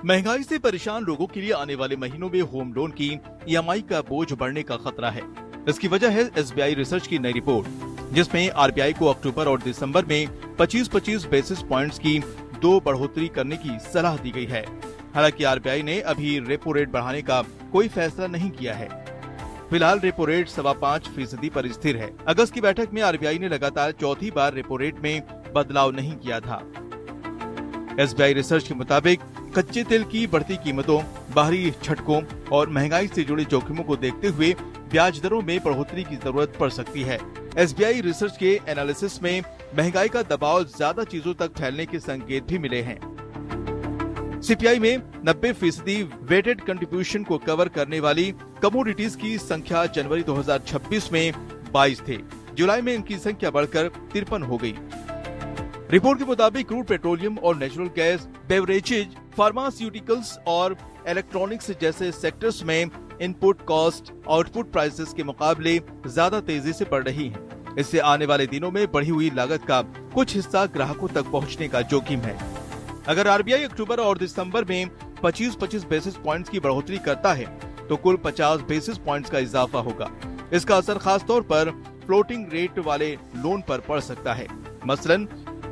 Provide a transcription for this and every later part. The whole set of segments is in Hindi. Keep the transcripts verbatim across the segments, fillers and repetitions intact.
महंगाई से परेशान लोगों के लिए आने वाले महीनों में होम लोन की ई एम आई का बोझ बढ़ने का खतरा है। इसकी वजह है एस बी आई रिसर्च की नई रिपोर्ट, जिसमें आर बी आई को अक्टूबर और दिसंबर में पच्चीस पच्चीस बेसिस पॉइंट्स की दो बढ़ोतरी करने की सलाह दी गई है। हालांकि आर बी आई ने अभी रेपो रेट बढ़ाने का कोई फैसला नहीं किया है। फिलहाल रेपो रेट सवा पाँच फीसदी पर स्थिर है। अगस्त की बैठक में आर बी आई ने लगातार चौथी बार रेपो रेट में बदलाव नहीं किया था। एस बी आई रिसर्च के मुताबिक कच्चे तेल की बढ़ती कीमतों, बाहरी झटकों और महंगाई से जुड़े जोखिमों को देखते हुए ब्याज दरों में बढ़ोतरी की जरूरत पड़ सकती है। एस बी आई रिसर्च के एनालिसिस में महंगाई का दबाव ज्यादा चीजों तक फैलने के संकेत भी मिले हैं। सी पी आई में नब्बे फीसदी वेटेड कंट्रीब्यूशन को कवर करने वाली कमोडिटीज की संख्या जनवरी दो हज़ार छब्बीस में बाईस थे। जुलाई में इनकी संख्या बढ़कर तिरपन हो गई। रिपोर्ट के मुताबिक क्रूड पेट्रोलियम और नेचुरल गैस, बेवरेजेज, फार्मास्यूटिकल्स और इलेक्ट्रॉनिक्स जैसे सेक्टर्स में इनपुट कॉस्ट आउटपुट प्राइसेस के मुकाबले ज्यादा तेजी से बढ़ रही हैं। इससे आने वाले दिनों में बढ़ी हुई लागत का कुछ हिस्सा ग्राहकों तक पहुंचने का जोखिम है। अगर आर बी आई अक्टूबर और दिसंबर में पच्चीस पच्चीस बेसिस पॉइंट्स की बढ़ोतरी करता है तो कुल पचास बेसिस पॉइंट्स का इजाफा होगा। इसका असर खास तौर पर फ्लोटिंग रेट वाले लोन पर पड़ सकता है। मसलन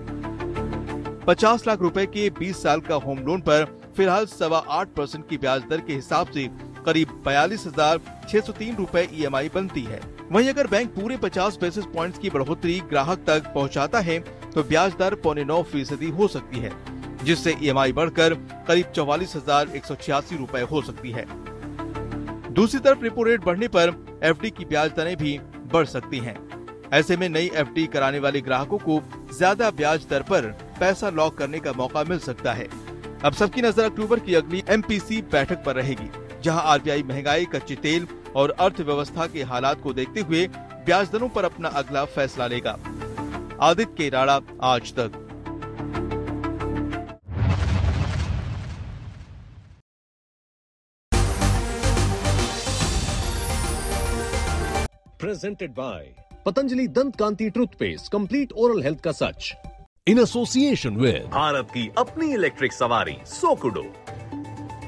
पचास लाख रुपए के बीस साल का होम लोन पर फिलहाल सवा आठ परसेंट की ब्याज दर के हिसाब से करीब बयालीस हजार छह सौ तीन रूपए ई एम आई बनती है। वहीं अगर बैंक पूरे पचास बेसिस पॉइंट्स की बढ़ोतरी ग्राहक तक पहुंचाता है तो ब्याज दर पौने नौ फीसदी हो सकती है, जिससे ई एम आई बढ़कर करीब चौवालीस हजार एक सौ छियासी रूपए हो सकती है। दूसरी तरफ रेपो रेट बढ़ने पर एफ डी की ब्याज दरें भी बढ़ सकती हैं। ऐसे में नई एफ डी कराने वाले ग्राहकों को ज्यादा ब्याज दर पर पैसा लॉक करने का मौका मिल सकता है। अब सबकी नजर अक्टूबर की अगली एम पी सी बैठक पर रहेगी, जहां आर बी आई महंगाई, कच्चे तेल और अर्थव्यवस्था के हालात को देखते हुए ब्याज दरों पर अपना अगला फैसला लेगा। आदित्य केराड़ा, आज तक। Presented by पतंजलि दंत कांति टूथपेस्ट, कंप्लीट ओरल हेल्थ का सच, इन एसोसिएशन विद भारत की अपनी इलेक्ट्रिक सवारी सोकुडो।